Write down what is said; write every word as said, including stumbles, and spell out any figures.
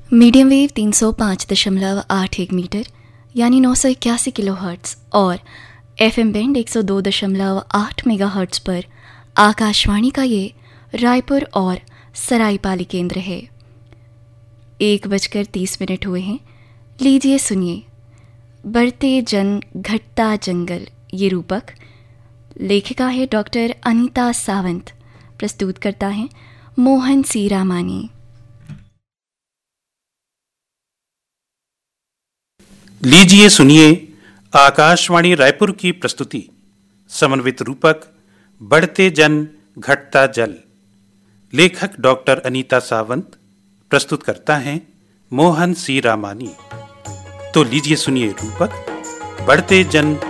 Medium wave तीन सौ पाँच दशमलव आठ एक मीटर यानी नौ सौ इक्यासी किलो हर्ट्ज़ और एफ एम बैंड एक सौ दो दशमलव आठ मेगा हर्ट्ज़ पर आकाशवाणी का ये रायपुर और सरायपाली केंद्र है। एक बजकर तीस मिनट हुए हैं। लीजिए सुनिए बढ़ते जन घटता जंगल, ये रूपक। लेखिका है डॉक्टर अनीता सावंत। प्रस्तुत करता है मोहन सी रामानी। लीजिए सुनिए आकाशवाणी रायपुर की प्रस्तुति समन्वित रूपक बढ़ते जन घटता जल। लेखक डॉक्टर अनीता सावंत। प्रस्तुत करता है मोहन सी रामानी। तो लीजिए सुनिए रूपक बढ़ते जन